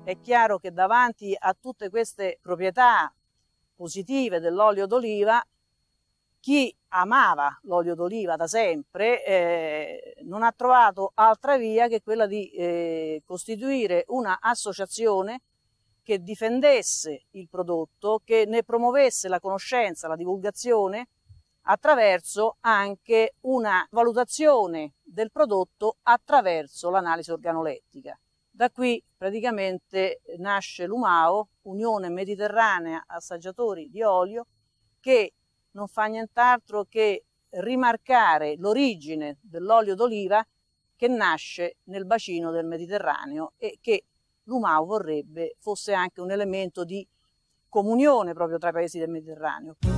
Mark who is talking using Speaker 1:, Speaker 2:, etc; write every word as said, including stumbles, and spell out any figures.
Speaker 1: È chiaro che davanti a tutte queste proprietà positive dell'olio d'oliva, chi amava l'olio d'oliva da sempre eh, non ha trovato altra via che quella di eh, costituire una associazione che difendesse il prodotto, che ne promuovesse la conoscenza, la divulgazione, attraverso anche una valutazione del prodotto attraverso l'analisi organolettica. Da qui praticamente nasce l'U M A O, Unione Mediterranea Assaggiatori di Olio, che non fa nient'altro che rimarcare l'origine dell'olio d'oliva che nasce nel bacino del Mediterraneo e che l'U M A O vorrebbe fosse anche un elemento di comunione proprio tra i paesi del Mediterraneo.